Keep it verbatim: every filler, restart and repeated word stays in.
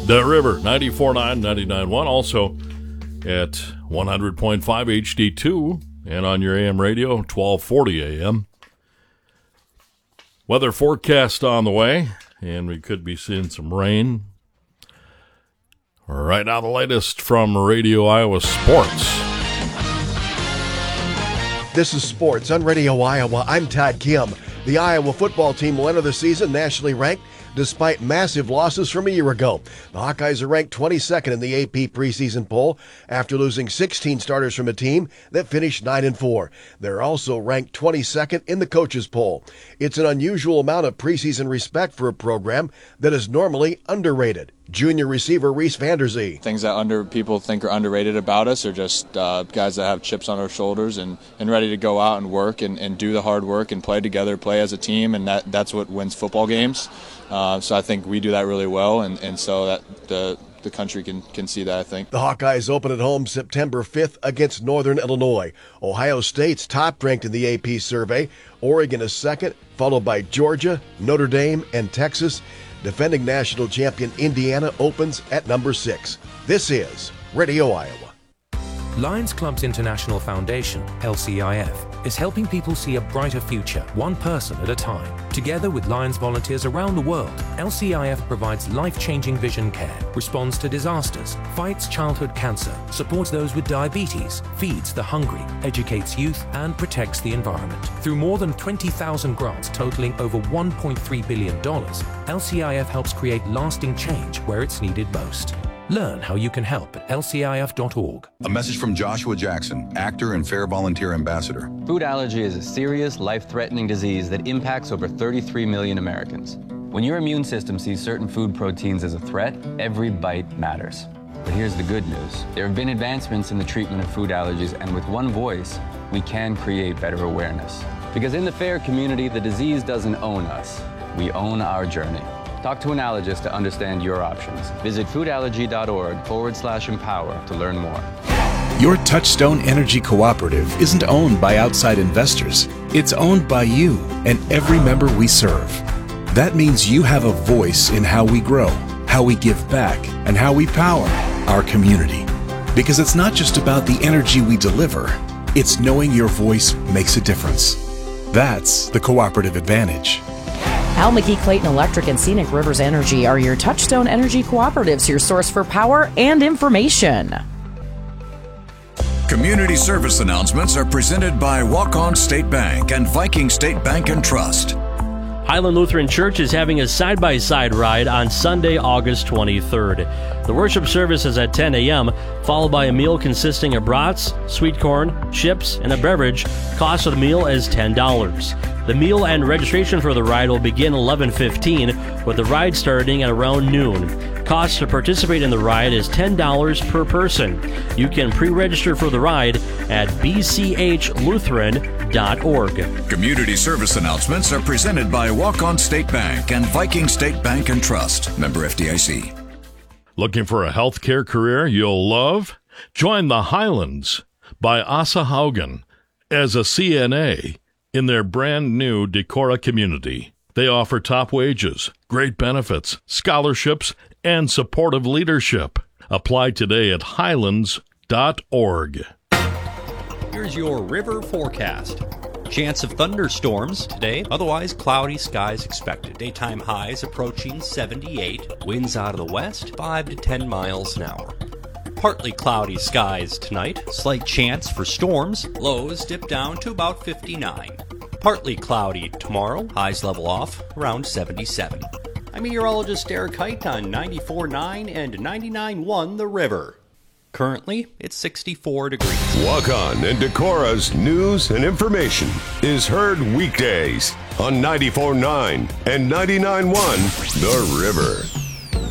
The River, ninety-four point nine, ninety-nine point one, also at one hundred point five H D two, and on your A M radio, twelve forty A M. Weather forecast on the way, and we could be seeing some rain. Right now, the latest from Radio Iowa Sports. This is Sports on Radio Iowa. I'm Todd Kim. The Iowa football team will enter the season nationally ranked despite massive losses from a year ago. The Hawkeyes are ranked twenty-second in the A P preseason poll after losing sixteen starters from a team that finished nine and four. They're also ranked twenty-second in the coaches poll. It's an unusual amount of preseason respect for a program that is normally underrated. Junior receiver Reese Vanderzee. Things that under people think are underrated about us are just uh, guys that have chips on our shoulders and, and ready to go out and work and, and do the hard work and play together, play as a team, and that, that's what wins football games. Uh, so I think we do that really well, and, and so that the the country can, can see that, I think. The Hawkeyes open at home September fifth against Northern Illinois. Ohio State's top ranked in the A P survey. Oregon is second, followed by Georgia, Notre Dame, and Texas. Defending national champion Indiana opens at number six. This is Radio Iowa. Lions Clubs International Foundation, L C I F, is helping people see a brighter future, one person at a time. Together with Lions volunteers around the world, L C I F provides life-changing vision care, responds to disasters, fights childhood cancer, supports those with diabetes, feeds the hungry, educates youth, and protects the environment. Through more than twenty thousand grants totaling over one point three billion dollars, L C I F helps create lasting change where it's needed most. Learn how you can help at L C I F dot org. A message from Joshua Jackson, actor and Fair Volunteer Ambassador. Food allergy is a serious, life-threatening disease that impacts over thirty-three million Americans. When your immune system sees certain food proteins as a threat, every bite matters. But here's the good news. There have been advancements in the treatment of food allergies, and with one voice, we can create better awareness. Because in the FAIR community, the disease doesn't own us. We own our journey. Talk to an allergist to understand your options. Visit foodallergy.org forward slash empower to learn more. Your Touchstone Energy Cooperative isn't owned by outside investors. It's owned by you and every member we serve. That means you have a voice in how we grow, how we give back, and how we power our community. Because it's not just about the energy we deliver, it's knowing your voice makes a difference. That's the cooperative advantage. Al McGee Clayton Electric and Scenic Rivers Energy are your Touchstone Energy Cooperatives, your source for power and information. Community service announcements are presented by Walk-On State Bank and Viking State Bank and Trust. Highland Lutheran Church is having a side-by-side ride on Sunday, August twenty-third. The worship service is at ten a.m., followed by a meal consisting of brats, sweet corn, chips, and a beverage. Cost of the meal is ten dollars. The meal and registration for the ride will begin eleven fifteen, with the ride starting at around noon. Cost to participate in the ride is ten dollars per person. You can pre-register for the ride at b c h lutheran dot org. Community service announcements are presented by Walk-On State Bank and Viking State Bank and Trust. Member F D I C. Looking for a healthcare career you'll love? Join the Highlands by Asa Haugen as a C N A in their brand new Decorah community. They offer top wages, great benefits, scholarships, and supportive leadership. Apply today at highlands dot org. Here's your river forecast. Chance of thunderstorms today, otherwise cloudy skies expected. Daytime highs approaching seventy-eight, winds out of the west, five to ten miles an hour. Partly cloudy skies tonight, slight chance for storms, lows dip down to about fifty-nine. Partly cloudy tomorrow, highs level off around seventy-seven. I'm meteorologist Eric Height on ninety-four point nine and ninety-nine point one The River. Currently, it's sixty-four degrees. Walk On and Decorah's news and information is heard weekdays on ninety-four point nine and ninety-nine point one The River.